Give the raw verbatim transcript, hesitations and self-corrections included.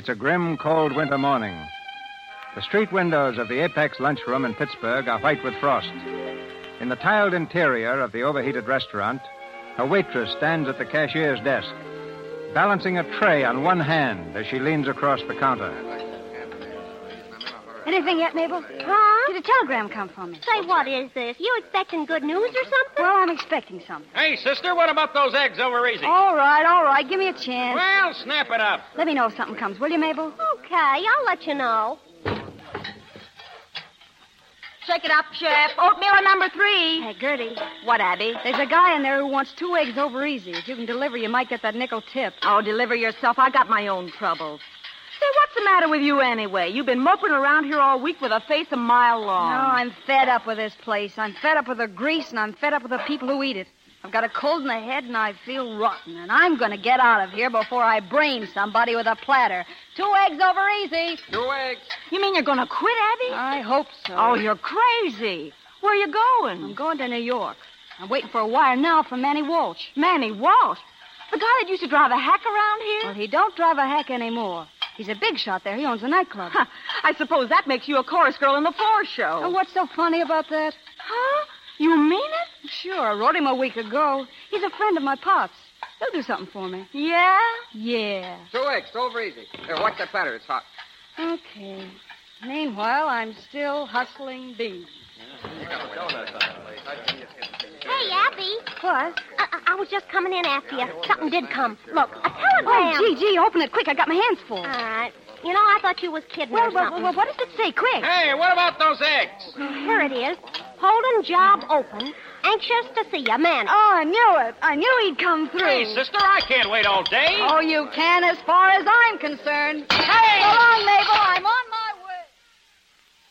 It's a grim, cold winter morning. The street windows of the Apex lunchroom in Pittsburgh are white with frost. In the tiled interior of the overheated restaurant, a waitress stands at the cashier's desk, balancing a tray on one hand as she leans across the counter. Anything yet, Mabel? Huh? Did a telegram come for me? Say, what is this? You expecting good news or something? Well, I'm expecting something. Hey, sister, what about those eggs over easy? All right, all right. Give me a chance. Well, snap it up. Let me know if something comes, will you, Mabel? Okay, I'll let you know. Shake it up, Chef. Oatmeal number three. Hey, Gertie. What, Abby? There's a guy in there who wants two eggs over easy. If you can deliver, you might get that nickel tip. Oh, deliver yourself. I got my own troubles. Say, what's the matter with you anyway? You've been moping around here all week with a face a mile long. No, I'm fed up with this place. I'm fed up with the grease, and I'm fed up with the people who eat it. I've got a cold in the head, and I feel rotten, and I'm going to get out of here before I brain somebody with a platter. Two eggs over easy. Two eggs. You mean you're going to quit, Abby? I hope so. Oh, you're crazy. Where are you going? I'm going to New York. I'm waiting for a wire now from Manny Walsh. Manny Walsh? The guy that used to drive a hack around here? Well, he don't drive a hack anymore. He's a big shot there. He owns a nightclub. Huh. I suppose that makes you a chorus girl in the floor show. Oh, what's so funny about that? Huh? You mean it? Sure, I wrote him a week ago. He's a friend of my Pop's. He'll do something for me. Yeah? Yeah. Two eggs, over easy. Here, watch that platter. It's hot. Okay. Meanwhile, I'm still hustling beans. Hey, Abby. What? I, I was just coming in after you. Something did come. Look, a telegram. Oh, gee, gee, open it quick. I got my hands full. All right. You know, I thought you was kidding well, or well, something. well, what does it say? Quick. Hey, what about those eggs? Here it is. Holden job open. Anxious to see you, man. Oh, I knew it. I knew he'd come through. Hey, sister, I can't wait all day. Oh, you can as far as I'm concerned. Hey!